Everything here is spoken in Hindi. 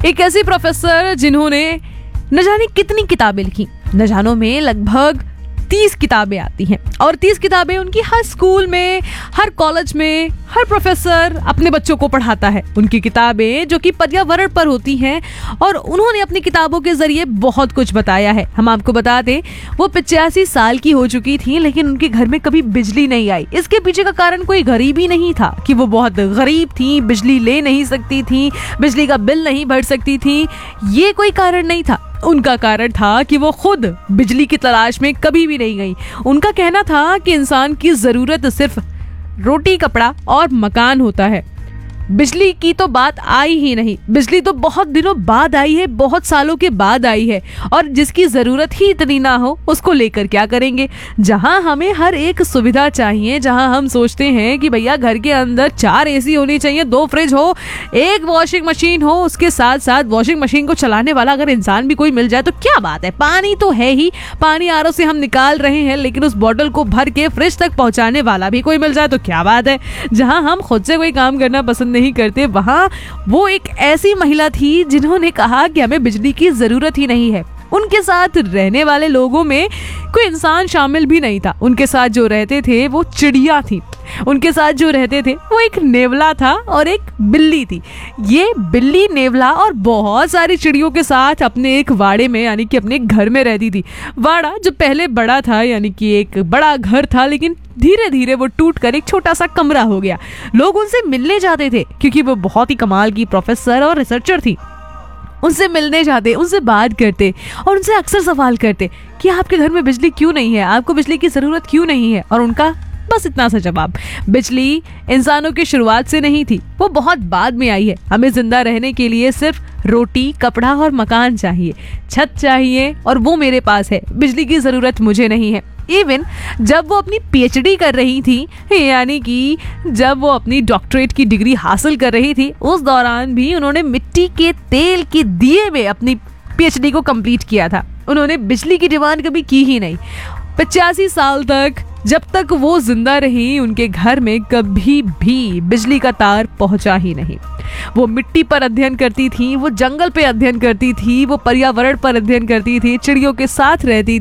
एक ऐसी प्रोफेसर जिन्होंने न जाने कितनी किताबें लिखी, न जानो में लगभग 30 किताबें आती हैं और 30 किताबें उनकी हर स्कूल में, हर कॉलेज में, हर प्रोफेसर अपने बच्चों को पढ़ाता है। उनकी किताबें जो कि पर्यावरण पर होती हैं और उन्होंने अपनी किताबों के जरिए बहुत कुछ बताया है। हम आपको बता दें वो 85 साल की हो चुकी थी, लेकिन उनके घर में कभी बिजली नहीं आई। इसके पीछे का कारण कोई गरीबी नहीं था कि वो बहुत गरीब थी, बिजली ले नहीं सकती थी, बिजली का बिल नहीं भर सकती थी, ये कोई कारण नहीं था। उनका कारण था कि वो खुद बिजली की तलाश में कभी भी नहीं गई। उनका कहना था कि इंसान की जरूरत सिर्फ रोटी, कपड़ा और मकान होता है। बिजली की तो बात आई ही नहीं। बिजली तो बहुत दिनों बाद आई है, बहुत सालों के बाद आई है, और जिसकी जरूरत ही इतनी ना हो उसको लेकर क्या करेंगे। जहां हमें हर एक सुविधा चाहिए, जहां हम सोचते हैं कि भैया घर के अंदर 4 एसी होनी चाहिए, 2 फ्रिज हो, 1 वॉशिंग मशीन हो, उसके साथ साथ वॉशिंग मशीन को चलाने वाला अगर इंसान भी कोई मिल जाए तो क्या बात है। पानी तो है ही, पानी आरओ से हम निकाल रहे हैं, लेकिन उस बॉटल को भर के फ्रिज तक पहुंचाने वाला भी कोई मिल जाए तो क्या बात है। जहां हम खुद से कोई काम करना पसंद नहीं करते, वहां वो एक ऐसी महिला थी जिन्होंने कहा कि हमें बिजली की जरूरत ही नहीं है। उनके साथ रहने वाले लोगों में कोई इंसान शामिल भी नहीं था। उनके साथ जो रहते थे वो चिड़िया थी। उनके साथ जो रहते थे वो एक नेवला था और एक बिल्ली थी। ये बिल्ली, नेवला और बहुत सारी चिड़ियों के साथ अपने एक वाड़े में, यानी कि अपने घर में रहती थी। वाड़ा जो पहले बड़ा था, यानी कि एक बड़ा घर था, लेकिन धीरे धीरे वो टूट कर एक छोटा सा कमरा हो गया। लोग उनसे मिलने जाते थे क्योंकि वो बहुत ही कमाल की प्रोफेसर और रिसर्चर थी। उनसे मिलने जाते, उनसे बात करते और उनसे अक्सर सवाल करते कि आपके घर में बिजली क्यों नहीं है, आपको बिजली की जरूरत क्यों नहीं है। और उनका बस इतना सा जवाब, बिजली इंसानों की शुरुआत से नहीं थी, वो बहुत बाद में आई है। हमें जिंदा रहने के लिए सिर्फ रोटी, कपड़ा और मकान चाहिए, छत चाहिए, और वो मेरे पास है। बिजली की जरूरत मुझे नहीं है। इवन जब वो अपनी पीएचडी कर रही थी, यानी कि जब वो अपनी डॉक्टरेट की डिग्री हासिल कर रही थी, उस दौरान भी उन्होंने मिट्टी के तेल के दिए में अपनी पीएचडी को कंप्लीट किया था। उन्होंने बिजली की डिमांड कभी की ही नहीं। 85 साल तक, जब तक वो जिंदा रही, उनके घर में कभी भी बिजली का तार पहुंचा ही नहीं। वो मिट्टी पर अध्ययन करती थी, वो जंगल पे अध्ययन करती थी, वो पर्यावरण पर अध्ययन करती थी, चिड़ियों के साथ रहती